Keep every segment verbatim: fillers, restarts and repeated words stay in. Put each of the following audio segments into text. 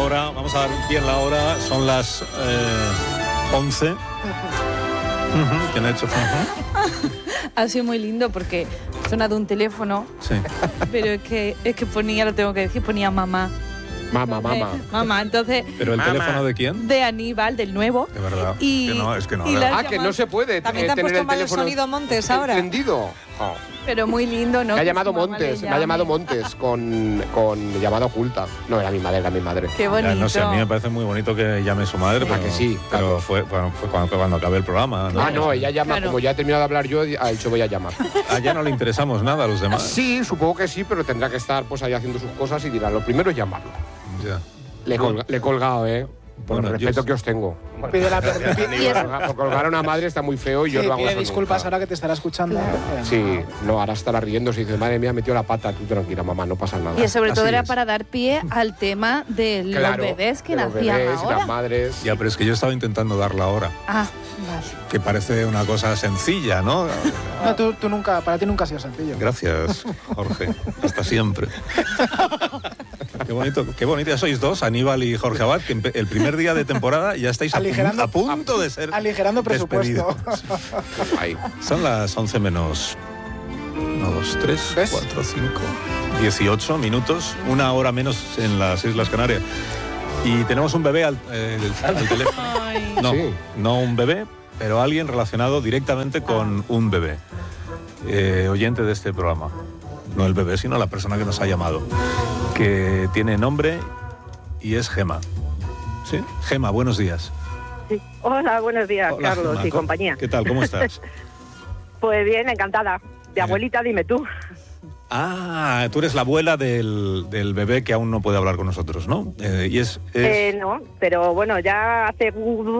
hora, vamos a dar un pie en la hora, son las eh, once. Uh-huh. ¿Quién ha hecho? Uh-huh. Ha sido muy lindo porque suena de un teléfono, sí. Pero es que, es que ponía, lo tengo que decir, ponía mamá. Mamá, mamá. Mamá, entonces... ¿Pero el mamá. teléfono de quién? De Aníbal, del nuevo. De verdad. Y, que no, es que no. y Ah, que no se puede También te han tener puesto el mal el teléfono sonido Montes ahora. encendido. Oh. Pero muy lindo, ¿no? Me ha Que llamado su mamá Montes, le me ha llamado llame. Montes con, con llamada oculta. No, era mi madre, era mi madre. Qué bonito. Ya, no sé, a mí me parece muy bonito que llame su madre, Ah, pero, que sí, pero claro. fue, bueno, fue cuando, cuando acabé el programa. ¿no? Ah, no, ella llama, Claro. como ya he terminado de hablar yo, ha dicho voy a llamar. A ella no le interesamos nada a los demás. Sí, supongo que sí, pero tendrá que estar pues ahí haciendo sus cosas y dirá, lo primero es llamarlo. Ya. Le, colga- le he colgado, ¿eh? Por Bueno, el respeto yo- que os tengo. Pide la- Por colgar- por colgar a una madre está muy feo y yo Sí, no hago pide eso disculpas nunca. ahora que te estará escuchando. Sí, no, ahora estará riéndose y dice, madre mía, metió la pata. Tú tranquila, mamá, no pasa nada. Y sobre todo Así era es. para dar pie al tema de los Claro, bebés que de los nacían bebés y ahora. las madres. Ya, pero es que yo estaba intentando dar la hora, Ah, vale. que parece una cosa sencilla, ¿no? No, tú, tú nunca, para ti nunca ha sido sencillo. Gracias, Jorge. Hasta siempre. Qué bonito, qué bonito. Ya sois dos, Aníbal y Jorge Abad, que empe- el primer día de temporada ya estáis a, Aligerando- a punto de ser Aligerando presupuesto. despedidos. Ahí. Son las once menos uno, dos, tres, ¿Ves? cuatro, cinco, dieciocho minutos, una hora menos en las Islas Canarias. Y tenemos un bebé al, eh, al teléfono. Ay. No, Sí. no un bebé, pero alguien relacionado directamente con un bebé. Eh, oyente de este programa. No el bebé, sino la persona que nos ha llamado. Que tiene nombre y es Gema. ¿Sí? Gema, buenos días. Sí. Hola, buenos días, Hola, Carlos Gema. y ¿Cómo- compañía. ¿Qué tal? ¿Cómo estás? Pues bien, encantada. De abuelita, dime tú. Ah, tú eres la abuela del, del bebé que aún no puede hablar con nosotros, ¿no? Eh, y es... es- Eh, no, pero bueno, ya hace...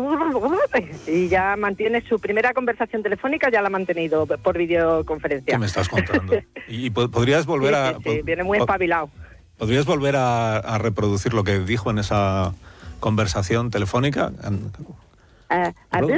Y ya mantiene su primera conversación telefónica, ya la ha mantenido por videoconferencia. ¿Qué me estás contando? ¿Y, y po- podrías volver Sí, a... sí, sí, viene muy po- espabilado. ¿Podrías volver a, a reproducir lo que dijo en esa conversación telefónica? Eh, ¿Algo?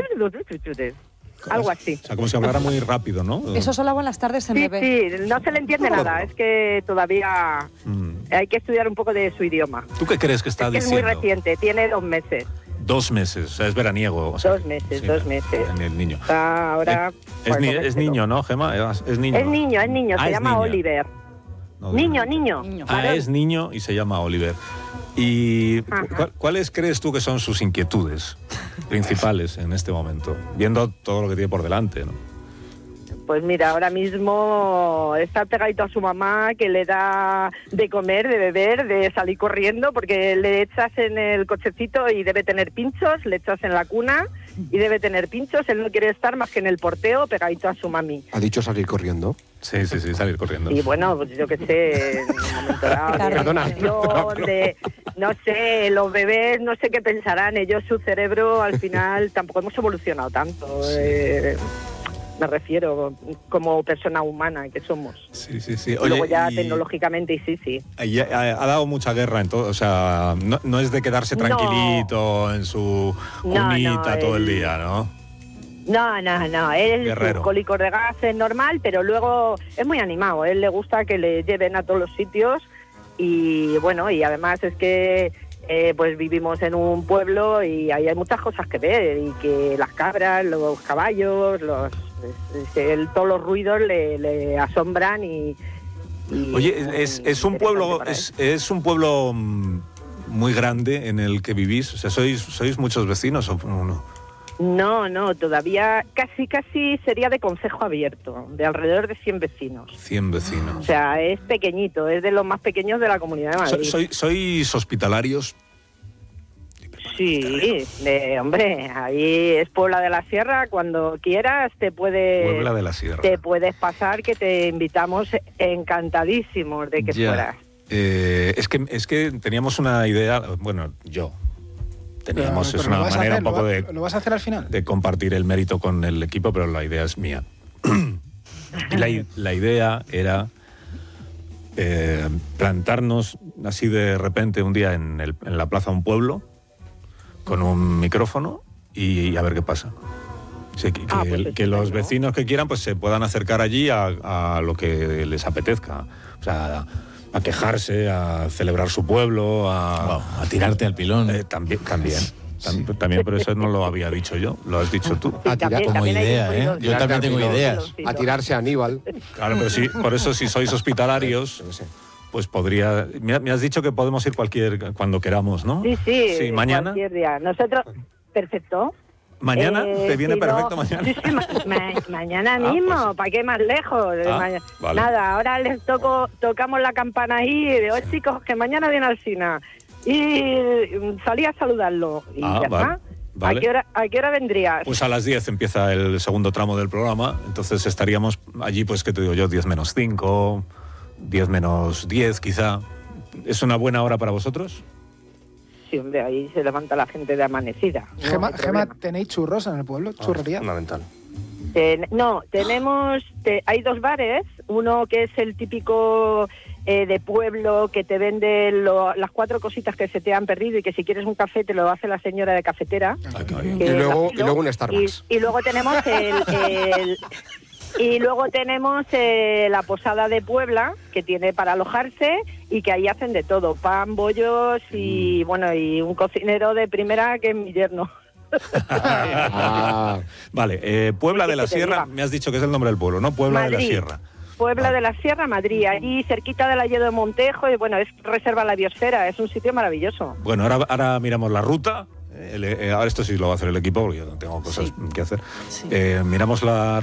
Algo así. O sea, como si hablara muy rápido, ¿no? Eso solo buenas tardes en Sí, bebé. sí, no se le entiende nada, es que todavía Mm. hay que estudiar un poco de su idioma. ¿Tú qué crees que está Es que es diciendo? muy reciente, tiene dos meses. Dos meses, o sea, es veraniego. O sea, Dos meses, dos meses. en El niño. Está ahora... Eh, es, pues, ni- jovencito. es niño, ¿no, Gema? Es, es niño. Es niño, es niño, Ah, se es llama niño. Oliver. No, Niño, no. niño. Niño. Ah, varón. es niño y se llama Oliver. ¿Y Ajá. cu- cuáles crees tú que son sus inquietudes principales en este momento? Viendo todo lo que tiene por delante, ¿no? Pues mira, ahora mismo está pegadito a su mamá, que le da de comer, de beber, de salir corriendo, porque le echas en el cochecito y debe tener pinchos, le echas en la cuna y debe tener pinchos. Él no quiere estar más que en el porteo pegadito a su mami. ¿Ha dicho salir corriendo? Sí, sí, sí, salir corriendo. Y bueno, pues yo qué sé, en un momento dado, de Perdona. depresión, de, no sé, los bebés no sé qué pensarán, ellos su cerebro al final tampoco hemos evolucionado tanto, eh, me refiero como persona humana que somos. Sí, sí, sí. Y luego ya y- tecnológicamente y sí, sí. y ha, ha dado mucha guerra en todo, o sea, no, no es de quedarse No. tranquilito en su No, cunita no, todo el él- día, ¿no? No, no, no, él Guerrero. sus cólicos de gas es normal, pero luego es muy animado, él le gusta que le lleven a todos los sitios y bueno, y además es que eh, pues vivimos en un pueblo y ahí hay muchas cosas que ver y que las cabras, los caballos, los es- es- él, todos los ruidos le, le asombran y, y Oye, muy es, es un pueblo, interesante para él. es, es un pueblo mm, muy grande en el que vivís, o sea, sois, sois muchos vecinos o no? No, no, todavía casi, casi sería de concejo abierto, de alrededor de cien vecinos. cien O vecinos. sea, es pequeñito, es de los más pequeños de la Comunidad de So- Madrid. soy- ¿Sois hospitalarios? Sí, de, hombre, ahí es Puebla de la Sierra, cuando quieras te puedes, Puebla de la Sierra. te puedes pasar, que te invitamos encantadísimos de que Ya. fueras. Eh, es que es que teníamos una idea, bueno, yo teníamos, Pero- es pero una lo vas a manera hacer, un poco lo va- de, ¿Lo vas a hacer al final? de compartir el mérito con el equipo, pero la idea es mía. Y la, i- la idea era eh, plantarnos así de repente un día en, el- en la plaza de un pueblo con un micrófono y, a ver qué pasa. Sí, que, Ah, que- pues que estupendo. los vecinos que quieran pues se puedan acercar allí a, a lo que les apetezca. O sea, a quejarse, a celebrar su pueblo, a, Wow, a tirarte al pilón. Eh, también, también, tam- también, pero eso no lo había dicho yo, lo has dicho tú. A tirar, como también hay idea, ¿eh? ruidos. Yo también tengo Tirarte al ideas. pilón. a tirarse a Aníbal. Claro, pero sí, por eso si sois hospitalarios, Yo qué sé. pues podría. Me, ha- me has dicho que podemos ir cualquier cuando queramos, ¿no? Sí, sí. Sí, mañana. Cualquier día. Nosotros, perfecto. Mañana, Eh, ¿te viene si perfecto no- mañana? Sí, sí, ma- ma- mañana Ah, mismo, pues- ¿para qué más lejos? Ah, Ma- vale. Nada, ahora les toco, tocamos la campana ahí de, oh chicos, que mañana viene Alsina. Y mm, salí a saludarlo. Y Ah, ya vale, está. vale. ¿A qué hora, a qué hora vendrías? Pues a las diez empieza el segundo tramo del programa, entonces estaríamos allí, pues, ¿qué te digo yo? diez menos cinco, diez menos diez quizá. ¿Es una buena hora para vosotros? Sí, hombre, ahí se levanta la gente de amanecida. No Gema, hay Gema, problema. ¿tenéis churros en el pueblo? ¿Churrería? Fundamental. Ten- no, tenemos, te- hay dos bares, uno que es el típico eh, de pueblo que te vende lo- las cuatro cositas que se te han perdido y que si quieres un café te lo hace la señora de cafetera. Ay, qué bien. que Y es luego- vacilo. y luego un Starbucks. Y, y luego tenemos el, el- y luego tenemos eh, la posada de Puebla, que tiene para alojarse y que ahí hacen de todo, pan, bollos y bueno, y un cocinero de primera que es mi yerno. Ah, Vale, eh, Puebla de la ¿Qué te Sierra, diga? me has dicho que es el nombre del pueblo, ¿no? Puebla de la Madrid. Sierra. Puebla Vale. de la Sierra, Madrid, allí cerquita del Alledo de Montejo, y bueno, es reserva a la biosfera, es un sitio maravilloso. Bueno, ahora, ahora miramos la ruta. El- eh, ahora esto sí lo va a hacer el equipo, porque yo no tengo cosas Sí. que hacer. Sí. Eh, miramos la